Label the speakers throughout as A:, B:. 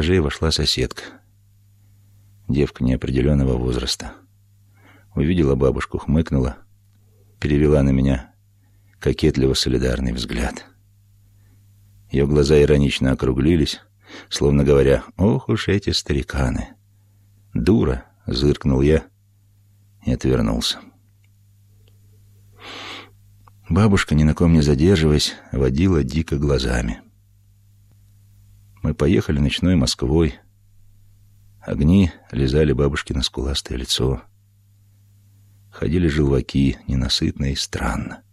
A: Вошла соседка, девка неопределенного возраста. Увидела бабушку, хмыкнула, перевела на меня кокетливо солидарный взгляд. Ее глаза иронично округлились, словно говоря: «Ох уж эти стариканы!» «Дура!» — зыркнул я и отвернулся. Бабушка, ни на ком не задерживаясь, водила дико глазами. Мы поехали ночной Москвой. Огни лизали бабушкино скуластое лицо. Ходили желваки, ненасытно и странно.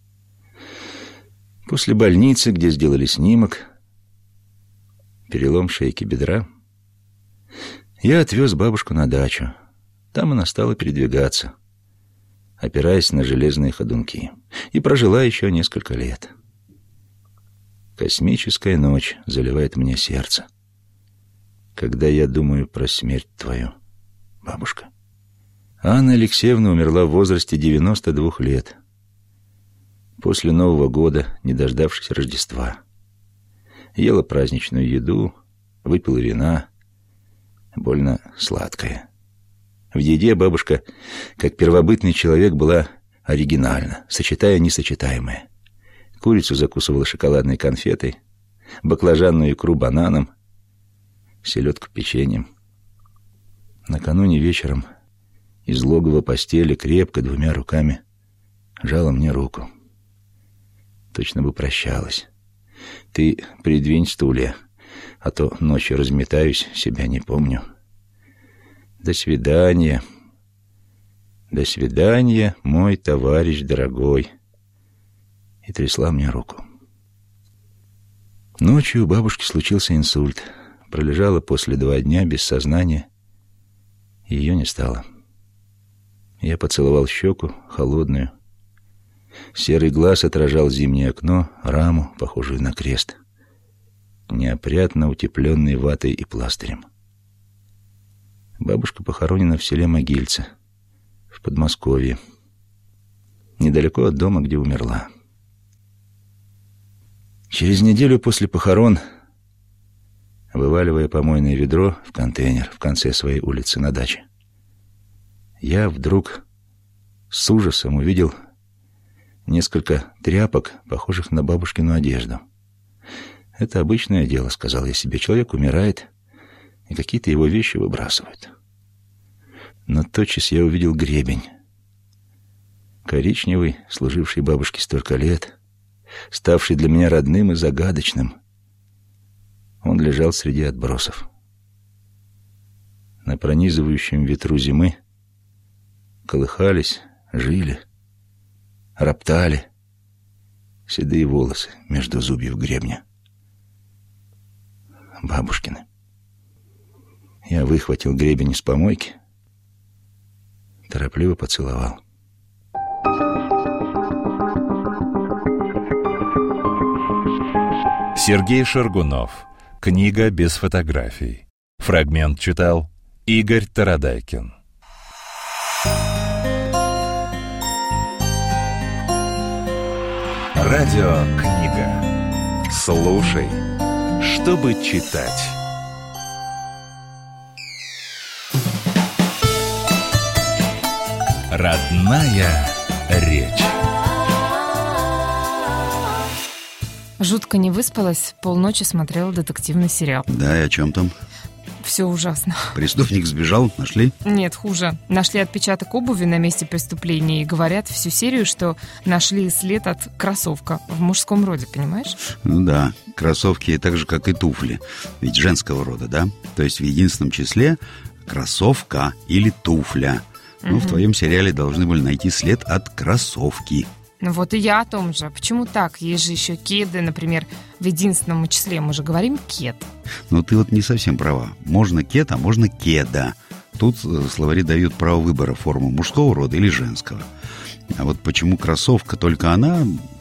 A: После больницы, где сделали снимок, перелом шейки бедра, я отвез бабушку на дачу. Там она стала передвигаться, опираясь на железные ходунки, и прожила еще несколько лет. Космическая ночь заливает мне сердце, когда я думаю про смерть твою, бабушка. Анна Алексеевна умерла в возрасте 92 лет, после Нового года, не дождавшись Рождества. Ела праздничную еду, выпила вина, больно сладкое. В еде бабушка, как первобытный человек, была оригинальна, сочетая несочетаемое. Курицу закусывала шоколадной конфетой, баклажанную икру бананом, селедку печеньем. Накануне вечером из логова постели крепко 2 руками жала мне руку. Точно бы прощалась. «Ты придвинь стулья, а то ночью разметаюсь, себя не помню. До свидания. До свидания, мой товарищ дорогой». И трясла мне руку. Ночью у бабушки случился инсульт. Пролежала после 2 дня без сознания, и ее не стало. Я поцеловал щеку, холодную. Серый глаз отражал зимнее окно, раму, похожую на крест, неопрятно утепленный ватой и пластырем. Бабушка похоронена в селе Могильце, в Подмосковье, недалеко от дома, где умерла. Через неделю после похорон, вываливая помойное ведро в контейнер в конце своей улицы на даче, я вдруг с ужасом увидел несколько тряпок, похожих на бабушкину одежду. «Это обычное дело», — сказал я себе. «Человек умирает, и какие-то его вещи выбрасывают». Но тотчас я увидел гребень. Коричневый, служивший бабушке столько лет, ставший для меня родным и загадочным. Он лежал среди отбросов. На пронизывающем ветру зимы колыхались, жили, роптали седые волосы между зубьев гребня. Бабушкины. Я выхватил гребень из помойки, торопливо поцеловал.
B: Сергей Шаргунов. Книга без фотографий. Фрагмент читал Игорь Тарадайкин. Радиокнига. Слушай, чтобы читать. Родная речь.
C: Жутко не выспалась, полночи смотрела детективный сериал.
D: Да, и о чем там?
C: Все ужасно.
D: Преступник сбежал, нашли?
C: Нет, хуже. Нашли отпечаток обуви на месте преступления и говорят всю серию, что нашли след от кроссовка в мужском роде, понимаешь?
D: Ну да, кроссовки так же, как и туфли. Ведь женского рода, да? То есть в единственном числе кроссовка или туфля. Ну, в твоем сериале должны были найти след от кроссовки.
C: Ну вот и я о том же. Почему так? Есть же еще кеды, например, в единственном числе. Мы же говорим кед.
D: Но ты вот не совсем права. Можно кед, а можно кеда. Тут словари дают право выбора формы мужского рода или женского. А вот почему кроссовка только она,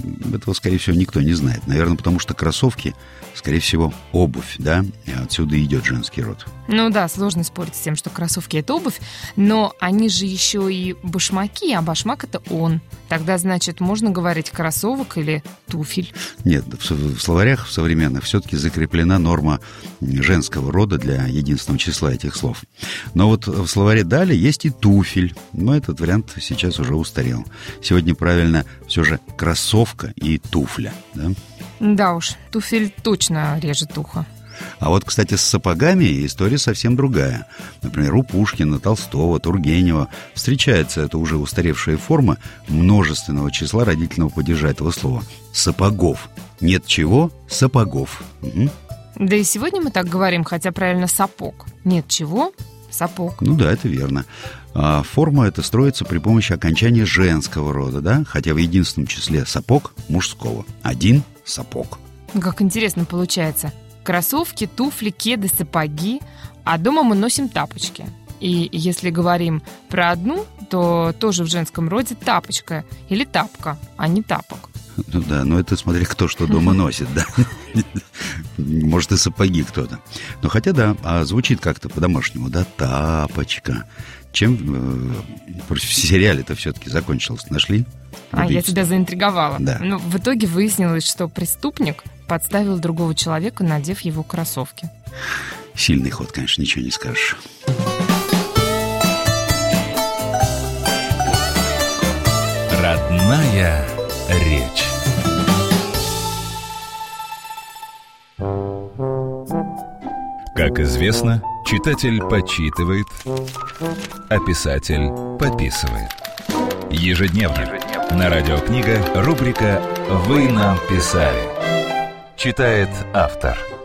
D: этого, скорее всего, никто не знает. Наверное, потому что кроссовки, скорее всего, обувь, да? И отсюда идет женский род.
C: Ну да, сложно спорить с тем, что кроссовки — это обувь, но они же еще и башмаки, а башмак — это он. Тогда, значит, можно говорить кроссовок или туфель?
D: Нет, в словарях в современных все-таки закреплена норма женского рода для единственного числа этих слов. Но вот в словаре «Дали» есть и туфель, но этот вариант сейчас уже устарел. Сегодня правильно все же кроссовка и туфля, да?
C: Да уж, туфель точно режет ухо.
D: А вот, кстати, с сапогами история совсем другая. Например, у Пушкина, Толстого, Тургенева встречается эта уже устаревшая форма множественного числа родительного падежа этого слова. Сапогов. Нет чего? Сапогов. Угу.
C: Да и сегодня мы так говорим, хотя правильно сапог. Нет чего? Сапог.
D: Ну да, это верно. А форма эта строится при помощи окончания женского рода, да? Хотя в единственном числе сапог мужского. Один сапог.
C: Как интересно получается. Кроссовки, туфли, кеды, сапоги, а дома мы носим тапочки. И если говорим про одну, то тоже в женском роде тапочка или тапка, а не тапок.
D: Ну да, но это смотри, кто что дома носит, да. Может, и сапоги кто-то. Но хотя да, а звучит как-то по-домашнему, да, тапочка. Чем в сериале-то все-таки закончилось? Нашли?
C: Я тебя заинтриговала.
D: Да.
C: Но в итоге выяснилось, что преступник подставил другого человека, надев его кроссовки.
D: Сильный ход, конечно, ничего не скажешь.
B: Родная речь. Как известно, читатель почитывает, а писатель пописывает. Ежедневно на Радиокнига рубрика «Вы нам писали». Читает автор.